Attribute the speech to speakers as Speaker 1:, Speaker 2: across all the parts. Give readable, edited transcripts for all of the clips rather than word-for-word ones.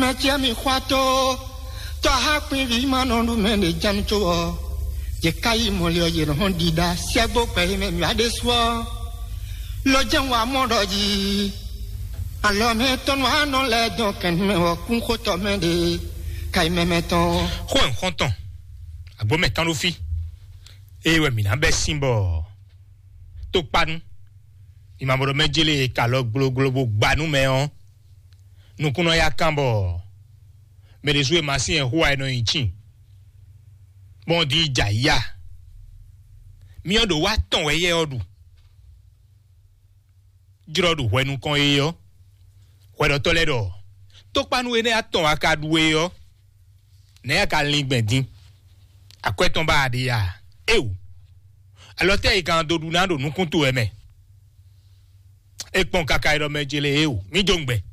Speaker 1: me tia mi kwato to ha pin ri ma no du me ne jam cho je kai mo le ye no dida se gbo pe me mi ade so lo jan wa mo do ji alo me to no no le do ken me o kun ko to me de kai me meton
Speaker 2: Juan Conton agbo metan lo fi ewe mi na be simbo to panu imamoro mejele kalo global gbanu me on nukuno ya kambo me de suwe masin huwa no inchin bon di jaya mi odo wa ton weye odu jirodu wenu kon eyo wedo toledo to panu ene aton akaduwe yo ne aka lingbendin akweton ba ade ya ewu alote ikan dodu nando nukuntu eme ekpon kaka iro mejele ewu mi jongbe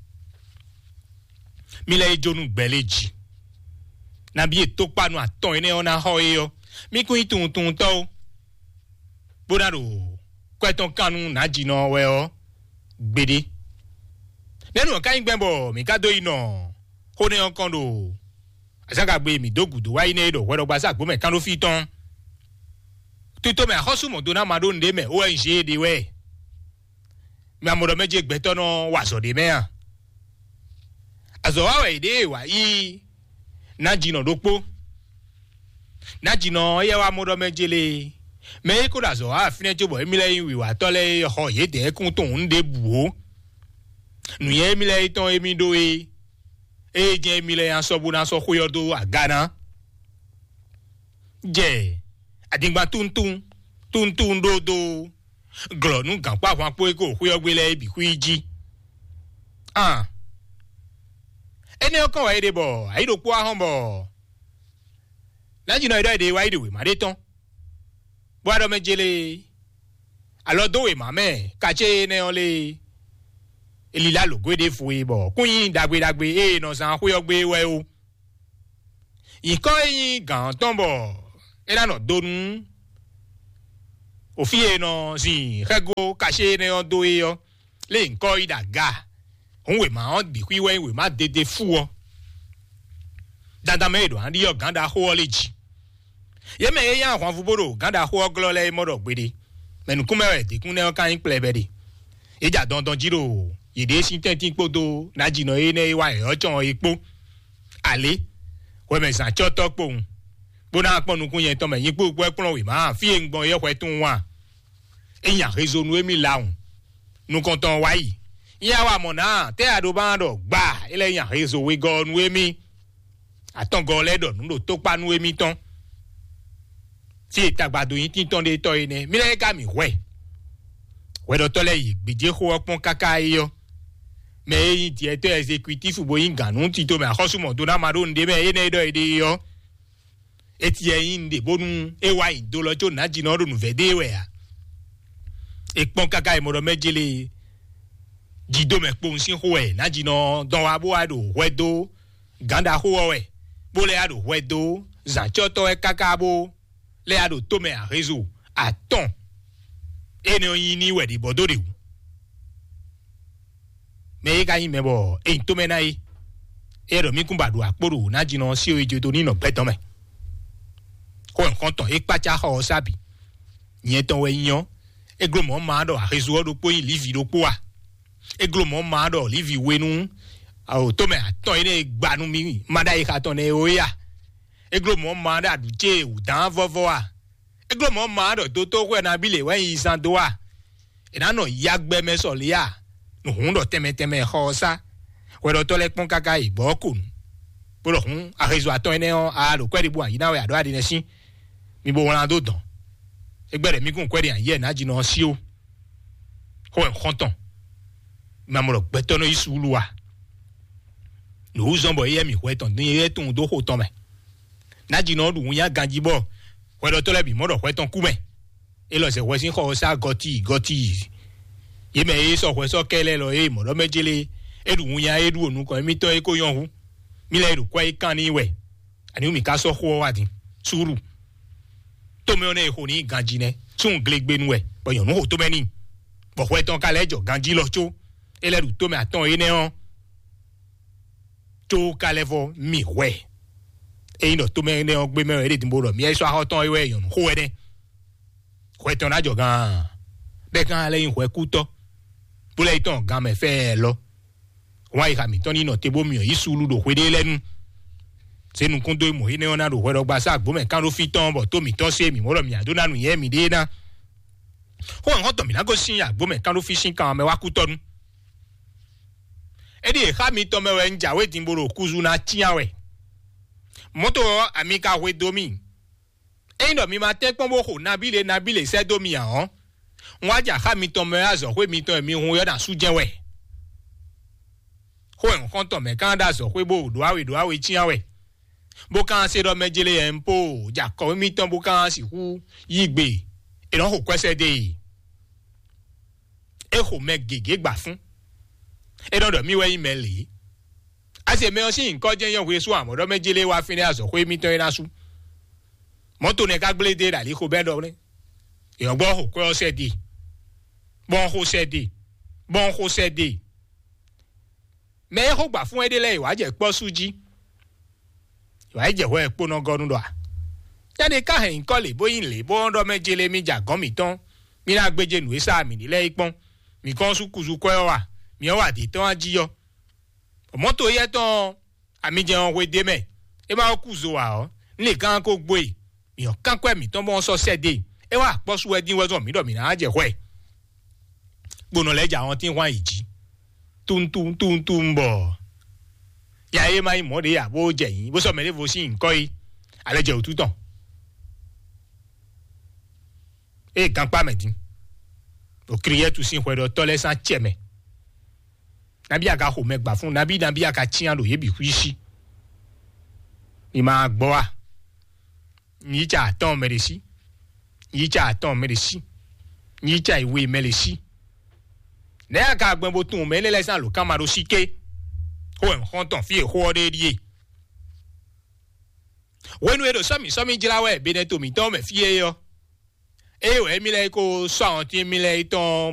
Speaker 2: mi le jonu gbeleji na bi to panu aton ene ona ho eyo mi kun tun to bodaro kweton kanu na jino we o gbede nenu kan gbembo mi kado ino hone onkondo asaka gbe mi dogudo wa ine do wedo gba sa gbo me kan lo fi ton tuto me hosu mo do na ma do nde me o nje de we mi amodo meje gbeto no wa so de me a azo wa we de wa yi na jino dopo na jino ye wa modo mejele me ko da zo a fine jobo emi le wi wa tole ho ye de kun ton nde buo nu ye emi le ton emi do je emi le an so bu na so khoyodo agana je adingba tuntun dodo glo nu gan pa wan po ko khoyogbe le bi kuiji ene okan wa ide bo aido po ahon bo la jino ide de wa ide we ma de ton bo ado mejele alodo we ma me kache ne ole elila logo de fuwe bo kunyin dagbe no san khoyogbe we o iko yin gan ton bo era no donu ofie no si rego kache ne odo yo le nko idaga onwe ma on bi kwi we ma dede fu o dada medo andi yo ganda ho oleji ye me ye yan hwan fuboro ganda ho glole modo gbede menu kumewe de kunne kan plebede eja don jiro yede sintetin podo na jino ene wa ojon epo ale we me san choto pohun bona ponu kun yen to me yin po epon we ma fi ngbon ye kwetun wa eyan rezonu emi laun nu konton wa yi iya wa mona te ado bando gba ile yan rezo we go nu emi aton go ledo nu to pa nu emi ton ti tagbado yin tin ton de to ene mi le ka mi we do tole yi gbeje ho opon kaka iyo me yin ti eto executive bo yin ganu ti to me ahosumo do na maro nde me ene do ide yo eti yin de bonu ewa yin do lojo na jina ro nu vede we a ekpon kaka imoro mejele jido me pon sin ho e na jina don wa bo ado wedo ganda ho we bo le ado wedo za choto e kaka bo le ado to me a rezo aton ene oyin ni we di bodore wu me ga yin mebo e to me nai ero mi kun badu aporo na jina si o ejo to ni no beton me ko nkan ton e pacha ho sabi yen ton we yan eglo mo ma do arezu odo po yin livi do po a eglo mo ma do livi wenu o to me aton ene gbanu mi mada e ka ton ne o ya eglo mo ma da du je u dan vovo a eglo mo ma do to we na bile we yin san do a ina no yagbe me so le a no hun do teme ho sa we do to le pon kaka igbo kun bo lo hun arezu aton ene o a lo kweri bu a ina we ado ade ne sin mi bo won do don egbere mi kun kweri an ye na jina si o ho en konton mamoro gbetono isuluwa no zombo ye mi weton ni ye tun do ho ton me na jina du ya ganjibo we do to le bi modo weton kume e lo se we sin ho sa goti ye me e so we so kele lo e mo lo mejele edu ya edu onu ko mi to e ko yon hu mi le edu kwa ikan ni we ani mi ka so ho wa din suru to me one ho ni ganjine tun glegbe nu e bo yon ho to me ni bo we ton kale jo ganji lo cho eleru to me aton ene on to kalevo mi we e no to me ne ogbe me re dimbo ro mi e so ha ton iwe yon ho ene ho ton ajo gan be kan le yin ho ku to bo le ton gan me fe lo wa i mi ton ni no te bo mi yi sulu do ho de lenu se nu kon do mo ine ona do ho ro gba sa gbo me kan ro fi ton bo to mi ton se mi mo ro mi adona nu ye mi de na ho to mi na go sin agbo me kan ro fi sin kan me wa ku to nu edi e ha mi to me we nja we dimbo ro kuzu na tiawe moto amika we domi eno mi ma te pon bo ho nabile se domi an won ja ha mi to me azo we mi to mi hun yo na su je we ho en kon to me kan da so we bo do awe tiawe bo kan se do mejele empo ja ko mi to bo kan si hu yigbe e no ho kwese de e ho me gege gba fun e do mi we email ase me o si nko je yan we so amodo mejele wa fini aso ko mi ton ina su moto ne ka gbele da li ko be do ni e gbo ho ko se di bon ho se di me ho gba fun edele iwa je po suji iwa je ho epo no godun do a jade ka he nko le boyin le bo do mejele mi ja gan mi ton mi na gbeje nu isa mi ni le ipon mi kon su kuzu ko wa mi o wa di ton ajiyo moto ye ton ami je on we de me e ma kuzo wa o le kan ko gbo e mi o kan ko mi ton bo so sede e wa po su edin we so mi do mi na je ho e gbono leja won tin wan iji tun bo ya e mai mo de ya bo je yin bo so me le vo si nko yi aleje otutan e kan pa medin o kriye tu sin hwedo tole san cheme nabi aka ho megba fun nabi aka tian lo ye bi kuisi ni ma gbo wa ni cha ton meresi ni cha iwe melesi ne aka gbon bo tun mele le san lo kan ma ro sike ho en hon ton fi ho de rie wenu edo so mi jilawe be ne to mi ton me fi e yo e we mi le ko so awon ti mi le ton